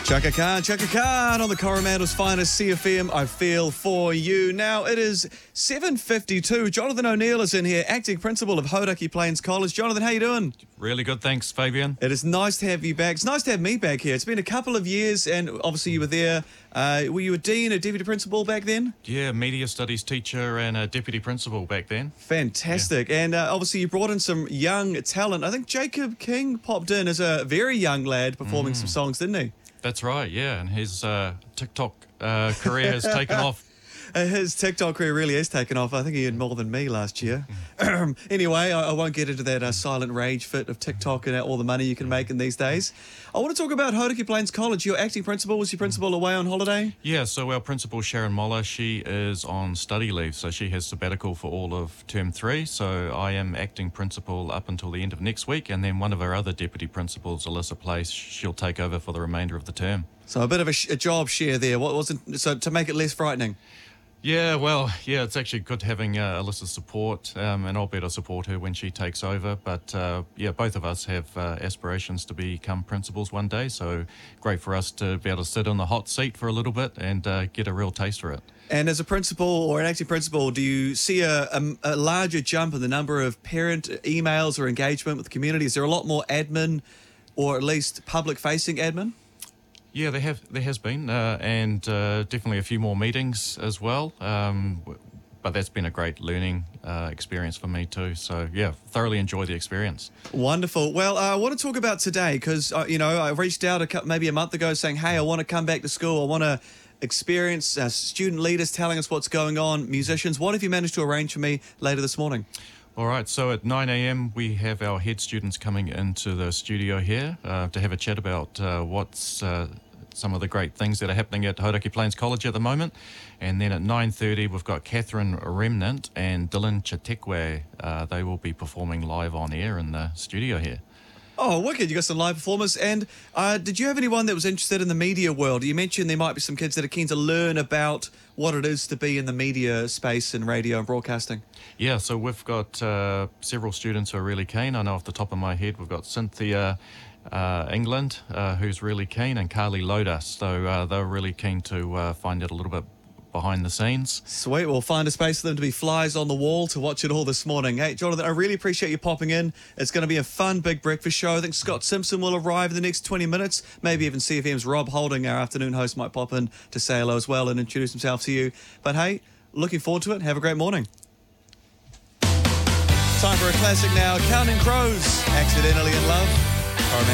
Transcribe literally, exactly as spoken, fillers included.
Chaka Khan, Chaka Khan on the Coromandel's finest C F M. I feel for you. Now it is seven fifty-two. Jonathan O'Neill is in here, acting principal of Hauraki Plains College. Jonathan, how you doing? Really good, thanks, Fabian. It is nice to have you back. It's nice to have me back here. It's been a couple of years, and obviously you were there. Uh, were you a dean, a deputy principal back then? Yeah, media studies teacher and a deputy principal back then. Fantastic. Yeah. And uh, obviously you brought in some young talent. I think Jacob King popped in as a very young lad performing mm. some songs, didn't he? That's right, yeah, and his uh, TikTok uh, career has taken off. His TikTok career really has taken off. I think he had more than me last year. Anyway, I, I won't get into that uh, silent rage fit of TikTok and all the money you can make in these days. I want to talk about Hauraki Plains College. Your acting principal, was your principal away on holiday? Yeah, so our principal, Sharon Moller, she is on study leave, so she has sabbatical for all of term three. So I am acting principal up until the end of next week, and then one of our other deputy principals, Alyssa Place, she'll take over for the remainder of the term. So a bit of a, sh- a job share there. What wasn't so to make it less frightening? Yeah, well, yeah, it's actually good having uh, Alyssa's support, um, and I'll be able to support her when she takes over. But, uh, yeah, both of us have uh, aspirations to become principals one day, so great for us to be able to sit on the hot seat for a little bit and uh, get a real taste for it. And as a principal or an acting principal, do you see a, a, a larger jump in the number of parent emails or engagement with the community? Is there a lot more admin, or at least public-facing admin? Yeah, there have there has been, uh, and uh, definitely a few more meetings as well. Um, but that's been a great learning uh, experience for me too. So yeah, thoroughly enjoy the experience. Wonderful. Well, uh, I want to talk about today because uh, you know I reached out a, maybe a month ago saying, hey, I want to come back to school. I want to experience uh, student leaders telling us what's going on, musicians. What have you managed to arrange for me later this morning? All right, so at nine a.m. we have our head students coming into the studio here uh, to have a chat about uh, what's uh, some of the great things that are happening at Hauraki Plains College at the moment. And then at nine thirty we've got Catherine Remnant and Dylan Chatekwe. Uh, they will be performing live on air in the studio here. Oh, wicked. You got some live performers. And uh, did you have anyone that was interested in the media world? You mentioned there might be some kids that are keen to learn about what it is to be in the media space in radio and broadcasting. Yeah, so we've got uh, several students who are really keen. I know off the top of my head we've got Cynthia uh, England, uh, who's really keen, and Carly Loda. So uh, they're really keen to uh, find out a little bit behind the scenes. Sweet. We'll find a space for them to be flies on the wall to watch it all this morning. Hey, Jonathan, I really appreciate you popping in. It's going to be a fun big breakfast show. I think Scott Simpson will arrive in the next twenty minutes. Maybe even C F M's Rob Holding, our afternoon host, might pop in to say hello as well and introduce himself to you. But hey, looking forward to it. Have a great morning. Time for a classic now. Counting Crows, Accidentally in Love.